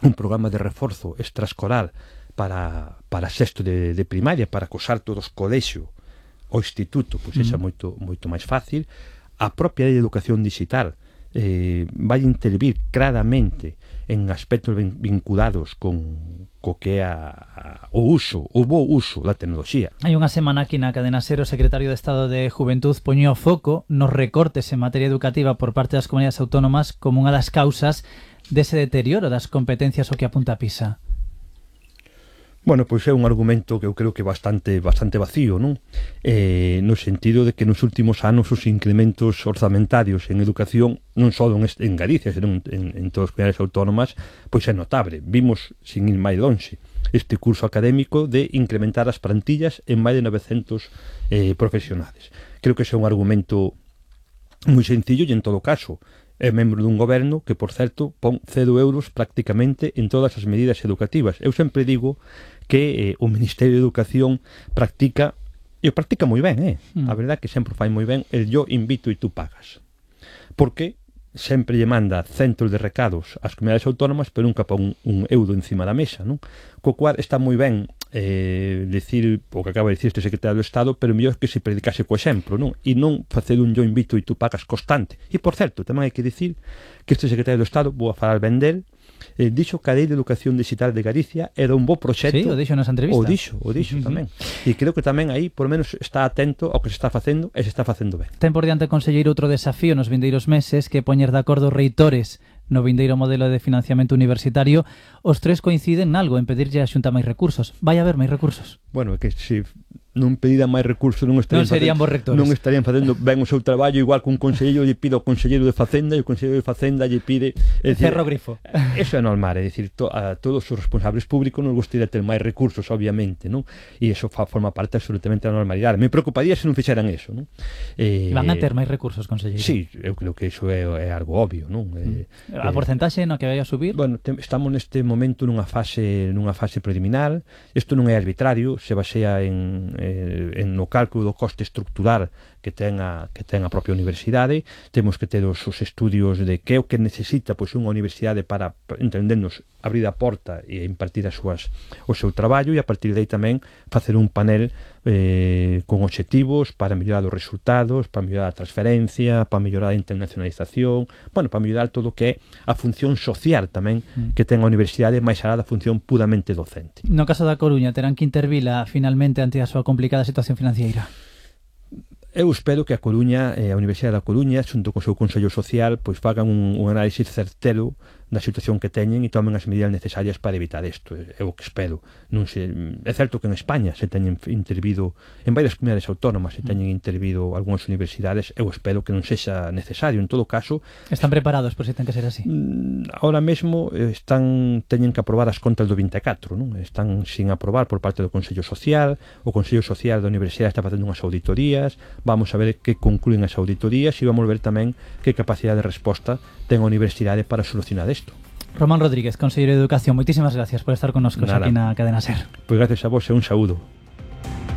un programa de reforzo extraescolar para sexto de primaria, para acosar todos colexio o instituto, pois é moito máis fácil. A propia lei de educación digital vai intervir claramente en aspectos vinculados co que é o bo uso da tecnoloxía. Hai unha semana aquí na Cadena SER o secretario de Estado de Juventud poñía o foco nos recortes en materia educativa por parte das comunidades autónomas como unha das causas dese deterioro das competencias o que apunta a PISA. Bueno, pois é un argumento que eu creo que bastante vacío, non? No sentido de que nos últimos anos os incrementos orzamentarios en educación, non só en Galicia, senón en todas as comunidades autónomas, pois é notable. Vimos, sin ir máis lonxe, este curso académico de incrementar as plantillas en máis de 900 profesionales. Creo que ese é un argumento moi sencillo e, en todo caso, é membro dun goberno que, por certo, pon 0 euros prácticamente en todas as medidas educativas. Eu sempre digo que o Ministerio de Educación practica moi ben, a verdade que sempre fai moi ben el yo invito e tú pagas. Porque sempre lle manda centos de recados ás comunidades autónomas, pero nunca pon un euro encima da mesa, non? Co cual está moi ben decir o que acaba de dicir este secretario do Estado, pero mellor que se predicase co exemplo, non? E non facer un yo invito e tú pagas constante. E, por certo, tamén hai que dicir que este secretario do Estado, vou a falar ben del, dixo que a Lei de Educación Digital de Galicia era un bo proxecto. Sí, o dixo nesa entrevista. O dixo tamén. E creo que tamén aí, por menos, está atento ao que se está facendo e se está facendo ben. Ten por diante, conselleiro, outro desafío nos vindeiros meses, que poñer de acordo reitores no vindeiro modelo de financiamento universitario. Os tres coinciden nalgo, en pedirlle a Xunta máis recursos. Vai haber máis recursos. Bueno, é que se non pediran máis recursos non serían bons rectores. Non estarían facendo ben o seu traballo, igual que un conselleiro lle pide ao conselleiro de Facenda e o conselleiro de Facenda lle pide... Cerro grifo. Eso é normal, é dicir, a todos os responsables públicos nos gustaría ter máis recursos, obviamente, non? E eso forma parte absolutamente da normalidade. Me preocuparía se non fixeran eso, non? Van a ter máis recursos, conselleiro? Sí, eu creo que iso é algo obvio, non? A porcentaxe no que vai a subir? Bueno, estamos neste momento nunha fase preliminar. Isto non é arbitrario, se basea no cálculo do coste estructural que ten a propia universidade. Temos que ter os estudios de que é o que necesita pois unha universidade para, entendernos, abrir a porta e impartir o seu traballo, e a partir de aí tamén facer un panel con obxectivos para mellorar os resultados, para mellorar a transferencia, para mellorar a internacionalización, bueno, para mellorar todo o que é a función social tamén que ten a universidade, máis alá da función puramente docente. No caso da Coruña, terán que intervila finalmente ante a súa complicada situación financiera? Eu espero que a Coruña, a Universidade da Coruña, xunto co seu Consello Social, pois fagan un análisis certero da situación que teñen e tomen as medidas necesarias para evitar isto. É o que espero. É certo que en España se teñen intervido, en varias comunidades autónomas se teñen intervido algunhas universidades. Eu espero que non sexa necesario. En todo caso... Están preparados por se ten que ser así? Ahora mesmo teñen que aprobar as contas do 24, non? Están sin aprobar por parte do Consello Social. O Consello Social da Universidade está facendo unhas auditorías. Vamos a ver que concluen as auditorías e vamos ver tamén que capacidade de resposta ten a universidade para solucionar isto. Román Rodríguez, conselleiro de Educación, moitísimas gracias por estar connosco aquí na Cadena SER. Pois gracias a vos e un saúdo.